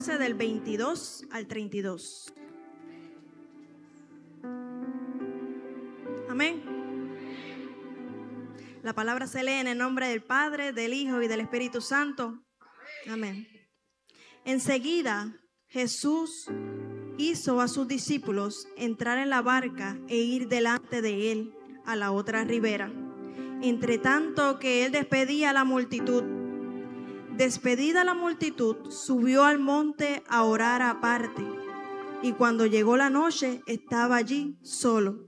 del 22 al 32. Amén. La palabra se lee en el nombre del Padre, del Hijo y del Espíritu Santo. Amén. Enseguida Jesús hizo a sus discípulos entrar en la barca e ir delante de él a la otra ribera, entre tanto que él despedía a la multitud. Despedida la multitud, subió al monte a orar aparte, y cuando llegó la noche estaba allí solo.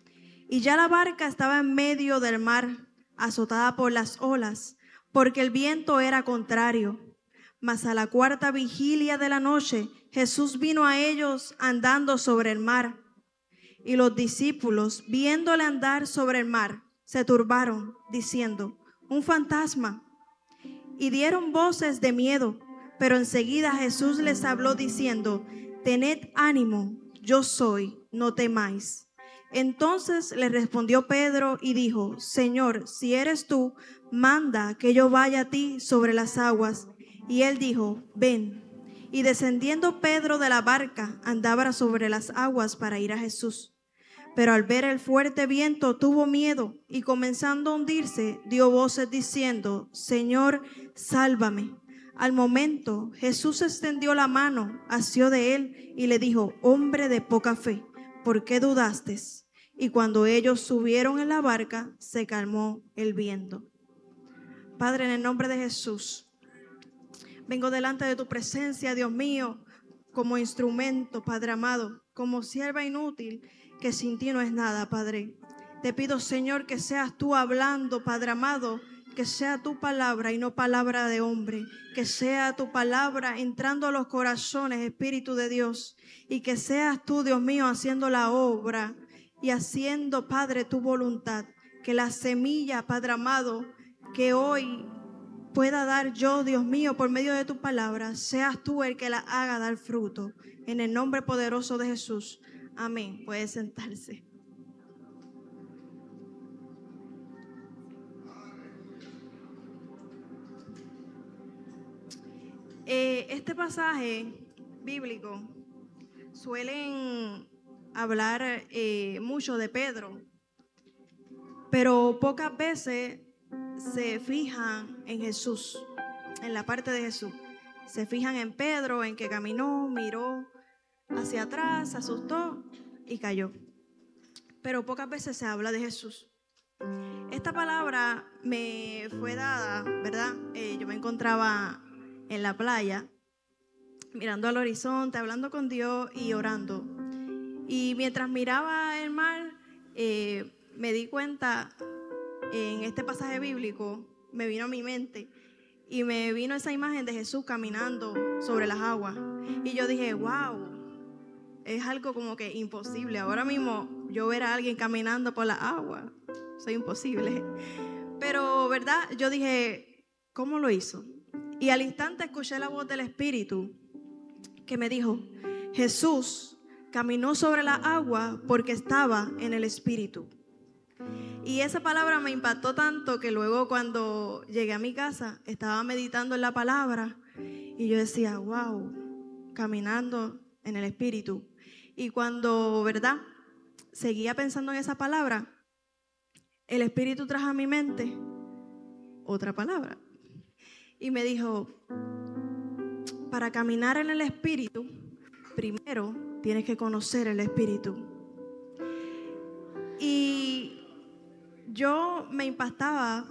Y ya la barca estaba en medio del mar, azotada por las olas, porque el viento era contrario. Mas a la cuarta vigilia de la noche, Jesús vino a ellos andando sobre el mar. Y los discípulos, viéndole andar sobre el mar, se turbaron, diciendo: un fantasma. Y dieron voces de miedo, pero enseguida Jesús les habló diciendo: tened ánimo, yo soy, no temáis. Entonces le respondió Pedro y dijo: Señor, si eres tú, manda que yo vaya a ti sobre las aguas. Y él dijo: ven. Y descendiendo Pedro de la barca, andaba sobre las aguas para ir a Jesús. Pero al ver el fuerte viento tuvo miedo y comenzando a hundirse, dio voces diciendo: Señor, sálvame. Al momento Jesús extendió la mano, asió de él y le dijo: hombre de poca fe, ¿por qué dudaste? Y cuando ellos subieron en la barca, se calmó el viento. Padre, en el nombre de Jesús, vengo delante de tu presencia, Dios mío, como instrumento, Padre amado, como sierva inútil, que sin ti no es nada, Padre. Te pido, Señor, que seas tú hablando, Padre amado, que sea tu palabra y no palabra de hombre, que sea tu palabra entrando a los corazones, Espíritu de Dios, y que seas tú, Dios mío, haciendo la obra y haciendo, Padre, tu voluntad. Que la semilla, Padre amado, que hoy pueda dar yo, Dios mío, por medio de tu palabra, seas tú el que la haga dar fruto. En el nombre poderoso de Jesús. Amén. Puede sentarse. Este pasaje bíblico suelen hablar mucho de Pedro, pero pocas veces se fijan en Jesús, en la parte de Jesús. Se fijan en Pedro, en que caminó, miró hacia atrás, se asustó y cayó. Pero pocas veces se habla de Jesús. Esta palabra me fue dada, ¿verdad? Yo me encontraba en la playa, mirando al horizonte, hablando con Dios y orando. Y mientras miraba el mar, me di cuenta, en este pasaje bíblico, me vino a mi mente y me vino esa imagen de Jesús caminando sobre las aguas. Y yo dije: wow, es algo como que imposible. Ahora mismo yo ver a alguien caminando por las aguas, soy imposible. Pero, ¿verdad? Yo dije: ¿cómo lo hizo? Y al instante escuché la voz del Espíritu que me dijo: Jesús caminó sobre la agua porque estaba en el Espíritu. Y esa palabra me impactó tanto que luego, cuando llegué a mi casa, estaba meditando en la palabra y yo decía: wow, caminando en el Espíritu. Y cuando, ¿verdad?, seguía pensando en esa palabra, el Espíritu trajo a mi mente otra palabra y me dijo: para caminar en el Espíritu, primero tienes que conocer el Espíritu. Y yo me impactaba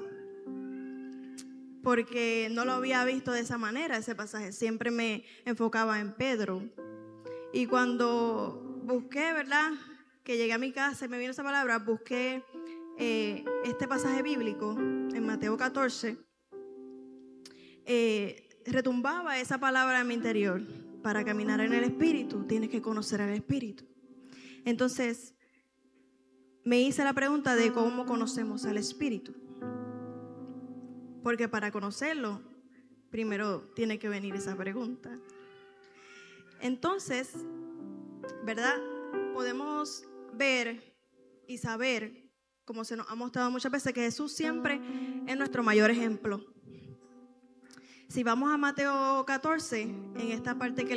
porque no lo había visto de esa manera, ese pasaje. Siempre me enfocaba en Pedro. Y cuando busqué, ¿verdad?, que llegué a mi casa y me vino esa palabra, busqué este pasaje bíblico en Mateo 14. Retumbaba esa palabra en mi interior: para caminar en el Espíritu tienes que conocer al Espíritu. Entonces me hice la pregunta de cómo conocemos al Espíritu, porque para conocerlo primero tiene que venir esa pregunta. Entonces, ¿verdad?, podemos ver y saber, como se nos ha mostrado muchas veces, que Jesús siempre es nuestro mayor ejemplo. Si vamos a Mateo 14, en esta parte que